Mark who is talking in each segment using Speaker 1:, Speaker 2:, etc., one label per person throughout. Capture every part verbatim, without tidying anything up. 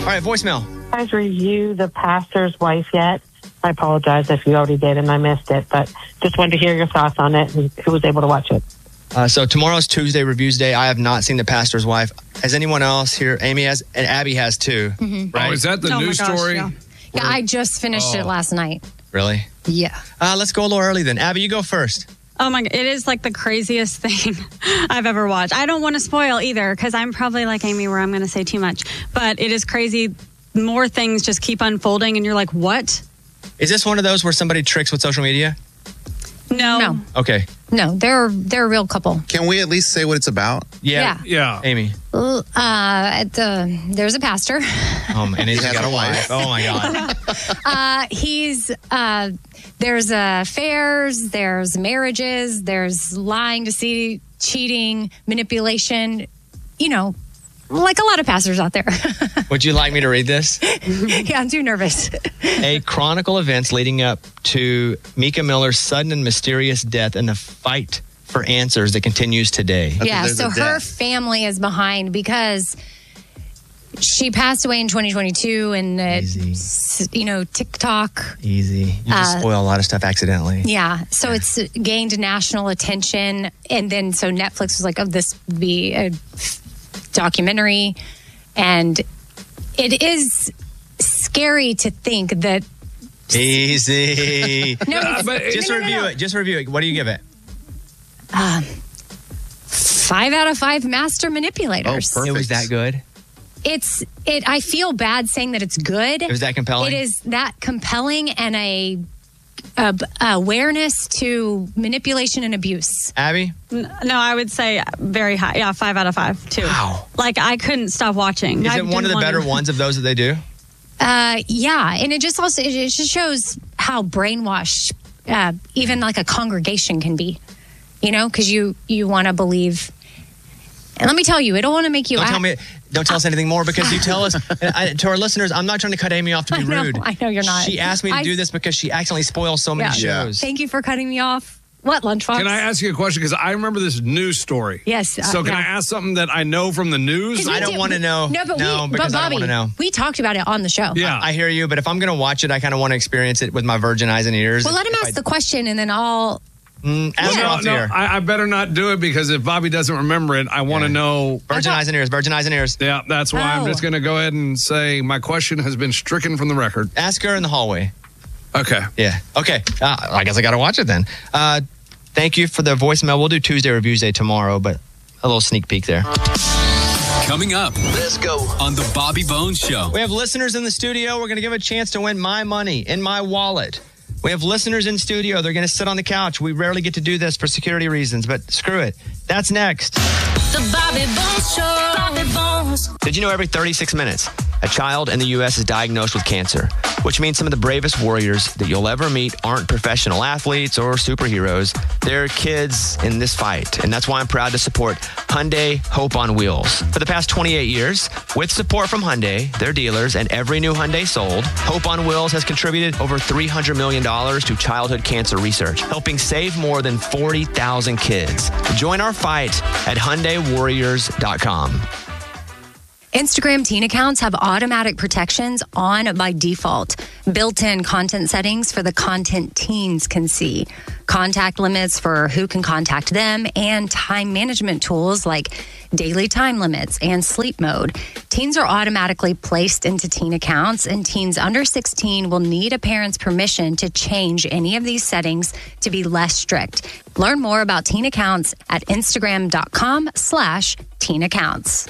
Speaker 1: right, voicemail.
Speaker 2: You guys review The Pastor's Wife yet? I apologize if you already did and I missed it, but just wanted to hear your thoughts on it and who was able to watch it.
Speaker 1: Uh, so tomorrow's Tuesday Reviews Day. I have not seen The Pastor's Wife. Has anyone else here? Amy has, and Abby has too.
Speaker 3: Mm-hmm.
Speaker 1: Right?
Speaker 4: Oh, is that the
Speaker 3: Oh,
Speaker 4: news
Speaker 3: my gosh,
Speaker 4: story?
Speaker 3: Yeah, yeah I just finished
Speaker 4: Oh.
Speaker 3: it last night.
Speaker 1: Really?
Speaker 3: Yeah.
Speaker 1: Uh, let's go a little early then. Abby, you go first.
Speaker 5: Oh my, it is like the craziest thing I've ever watched. I don't want to spoil either because I'm probably like Amy where I'm going to say too much, but it is crazy. More things just keep unfolding and you're like, what?
Speaker 1: Is this one of those where somebody tricks with social media?
Speaker 5: No.
Speaker 3: No.
Speaker 1: Okay.
Speaker 3: No, they're they're a real couple.
Speaker 6: Can we at least say what it's about?
Speaker 1: Yeah.
Speaker 4: Yeah.
Speaker 1: Amy.
Speaker 3: Uh, at the, there's a pastor.
Speaker 1: Um, and he's
Speaker 6: He has
Speaker 1: got
Speaker 6: a
Speaker 1: a wife. Oh, my God.
Speaker 3: Uh, he's uh, there's uh, affairs, there's marriages, there's lying, deceit, cheating, manipulation. You know, like a lot of pastors out there.
Speaker 1: Would you like me to read this?
Speaker 3: Yeah, I'm too nervous.
Speaker 1: A chronicle events leading up to Mika Miller's sudden and mysterious death and the fight for answers that continues today.
Speaker 3: Yeah,
Speaker 6: there's
Speaker 3: so
Speaker 6: a
Speaker 3: her
Speaker 6: death.
Speaker 3: family is behind because she passed away in twenty twenty-two, and uh,
Speaker 1: Easy.
Speaker 3: s- you know, TikTok.
Speaker 1: Easy. You just
Speaker 3: Uh,
Speaker 1: spoil a lot of stuff accidentally.
Speaker 3: Yeah, so it's gained national attention, and then so Netflix was like, "Oh, this would be a documentary," and it is scary to think that.
Speaker 1: Easy.
Speaker 3: No, it's,
Speaker 4: but
Speaker 1: Just
Speaker 3: no, no, no,
Speaker 1: review
Speaker 3: no.
Speaker 1: it. Just review it. What do you give it?
Speaker 3: Five out of five master manipulators.
Speaker 6: Oh, perfect.
Speaker 1: It was that good?
Speaker 3: It's it. I feel bad saying that it's good.
Speaker 1: It was that compelling?
Speaker 3: It is that compelling and a, a, b- awareness to manipulation and abuse.
Speaker 1: Abby?
Speaker 5: N- No, I would say very high. Yeah, five out of five, too.
Speaker 1: Wow.
Speaker 5: Like, I couldn't stop watching.
Speaker 1: Is
Speaker 5: I
Speaker 1: it one of
Speaker 5: didn't
Speaker 1: the
Speaker 5: wanna-
Speaker 1: better ones of those that they do?
Speaker 3: Uh, yeah, and it just also it it just shows how brainwashed uh, even like a congregation can be. You know, because you you want to believe. And let me tell you, it'll want to make you.
Speaker 1: Don't
Speaker 3: act-
Speaker 1: tell me. Don't tell us anything more because you tell us. And I, to our listeners, I'm not trying to cut Amy off to be
Speaker 3: I know,
Speaker 1: rude.
Speaker 3: I know you're not.
Speaker 1: She asked me to
Speaker 3: I-
Speaker 1: do this because she accidentally spoils so many
Speaker 3: Yeah.
Speaker 1: shows.
Speaker 3: Thank you for cutting me off. What, Lunchbox?
Speaker 4: Can I ask you a question? Because I remember this news story.
Speaker 3: Yes, uh,
Speaker 4: So can
Speaker 3: yeah.
Speaker 4: I ask something that I know from the news?
Speaker 3: 'Cause we
Speaker 1: I don't
Speaker 3: did-
Speaker 1: wanna
Speaker 3: we-
Speaker 1: know.
Speaker 3: No, but
Speaker 1: No,
Speaker 3: we,
Speaker 1: because
Speaker 3: but
Speaker 1: I don't
Speaker 3: Bobby,
Speaker 1: wanna know.
Speaker 3: we talked about it on the show.
Speaker 4: Yeah.
Speaker 1: I hear you, but if I'm going to watch it, I kind of want to experience it with my virgin eyes and ears.
Speaker 3: Well, let him
Speaker 1: If
Speaker 3: ask
Speaker 1: I-
Speaker 3: the question, and then I'll.
Speaker 1: Mm, ask her
Speaker 4: no,
Speaker 1: off the
Speaker 4: no,
Speaker 1: air.
Speaker 4: I, I better not do it because if Bobby doesn't remember it, I want to
Speaker 1: Yeah.
Speaker 4: know.
Speaker 1: Virgin eyes and ears. Virgin eyes and ears.
Speaker 4: Yeah, that's why I'm
Speaker 3: Oh.
Speaker 4: just going to go ahead and say my question has been stricken from the record.
Speaker 1: Ask her in the hallway.
Speaker 4: Okay.
Speaker 1: Yeah. Okay. Uh, I guess I got to watch it then. Uh, thank you for the voicemail. We'll do Tuesday Reviews Day tomorrow, but a little sneak peek there.
Speaker 7: Coming up. Let's go. On the Bobby Bones Show.
Speaker 1: We have listeners in the studio. We're going to give a chance to win my money in my wallet. We have listeners in studio. They're going to sit on the couch. We rarely get to do this for security reasons, but screw it. That's next.
Speaker 8: The Bobby Bones Show. Bobby Bones.
Speaker 1: Did you know every thirty-six minutes, a child in the U S is diagnosed with cancer, which means some of the bravest warriors that you'll ever meet aren't professional athletes or superheroes. They're kids in this fight, and that's why I'm proud to support Hyundai Hope on Wheels. For the past twenty-eight years, with support from Hyundai, their dealers, and every new Hyundai sold, Hope on Wheels has contributed over three hundred million dollars to childhood cancer research, helping save more than forty thousand kids. Join our fight at Hyundai Warriors dot com.
Speaker 3: Instagram teen accounts have automatic protections on by default, built-in content settings for the content teens can see, contact limits for who can contact them, and time management tools like daily time limits and sleep mode. Teens are automatically placed into teen accounts, and teens under sixteen will need a parent's permission to change any of these settings to be less strict. Learn more about teen accounts at instagram.com slash teen accounts.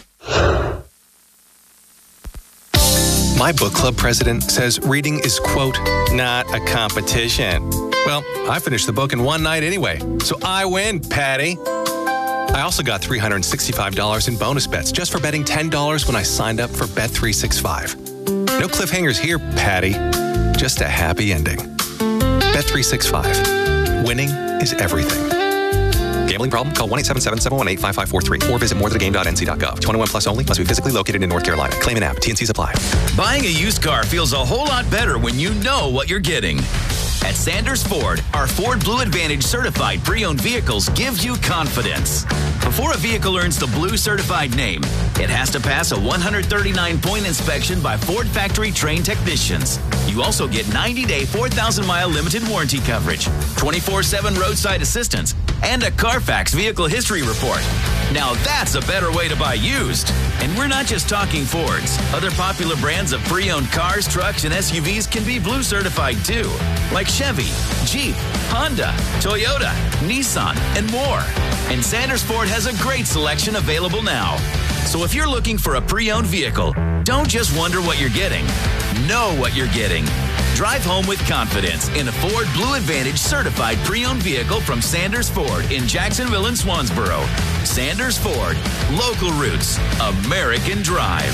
Speaker 9: My book club president says reading is, quote, not a competition. Well, I finished the book in one night anyway, so I win, Patty. I also got three hundred sixty-five dollars in bonus bets just for betting ten dollars when I signed up for Bet three sixty-five. No cliffhangers here, Patty. Just a happy ending. Bet three sixty-five. Winning is everything. Gambling problem? Call one eight seven seven, seven one eight, five five four three or visit more than a game dot n c dot gov. twenty-one plus only. Must be physically located in North Carolina. Claim an app. T N Cs apply.
Speaker 7: Buying a used car feels a whole lot better when you know what you're getting.
Speaker 6: At Sanders Ford, our Ford Blue Advantage certified pre-owned vehicles give you confidence. Before a vehicle earns the Blue certified name, it has to pass a one hundred thirty-nine point inspection by Ford factory trained technicians. You also get ninety day, four thousand mile limited warranty coverage, twenty-four seven roadside assistance, and a Carfax vehicle history report. Now that's a better way to buy used. And we're not just talking Fords. Other popular brands of pre-owned cars, trucks, and S U Vs can be Blue certified too, like Chevy, Jeep, Honda, Toyota, Nissan, and more. And Sanders Ford has a great selection available now. So if you're looking for a pre-owned vehicle, don't just wonder what you're getting. Know what you're getting. Drive home with confidence in a Ford Blue Advantage certified pre-owned vehicle from Sanders Ford in Jacksonville and Swansboro. Sanders Ford, local roots, American drive.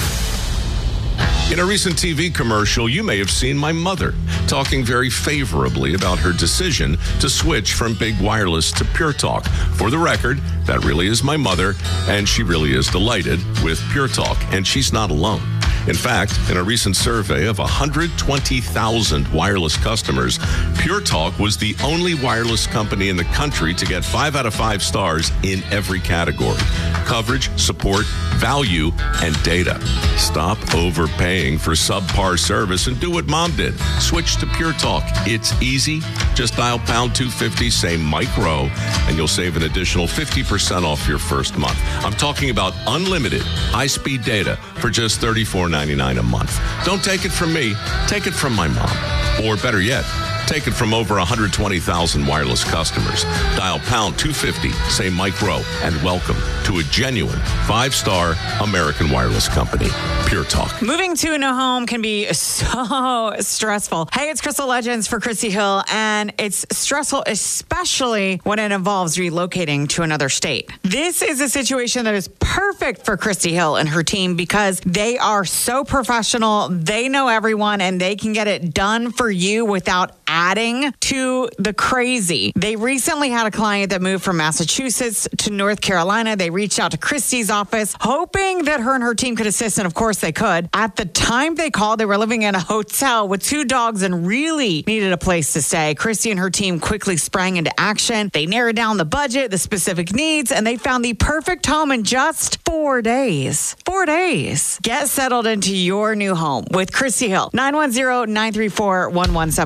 Speaker 10: In a recent T V commercial, you may have seen my mother talking very favorably about her decision to switch from Big Wireless to Pure Talk. For the record, that really is my mother, and she really is delighted with Pure Talk, and she's not alone. In fact, in a recent survey of one hundred twenty thousand wireless customers, Pure Talk was the only wireless company in the country to get five out of five stars in every category: coverage, support, value, and data. Stop overpaying for subpar service and do what Mom did. Switch to Pure Talk. It's easy. Just dial pound two fifty, say Mike Rowe, and you'll save an additional fifty percent off your first month. I'm talking about unlimited high-speed data for just thirty-four ninety-nine a month. Don't take it from me. Take it from my mom. Or better yet, take it from over one hundred twenty thousand wireless customers. Dial pound two fifty, say Mike Rowe, and welcome to a genuine five-star American wireless company, Pure Talk.
Speaker 11: Moving to a new home can be so stressful. Hey, it's Crystal Legends for Chrissy Hill, and it's stressful, especially when it involves relocating to another state. This is a situation that is perfect for Chrissy Hill and her team because they are so professional, they know everyone, and they can get it done for you without adding to the crazy. They recently had a client that moved from Massachusetts to North Carolina. They reached out to Christy's office, hoping that her and her team could assist, and of course they could. At the time they called, they were living in a hotel with two dogs and really needed a place to stay. Christy and her team quickly sprang into action. They narrowed down the budget, the specific needs, and they found the perfect home in just four days. Four days. Get settled into your new home with Christy Hill. nine one zero, nine three four, one one seven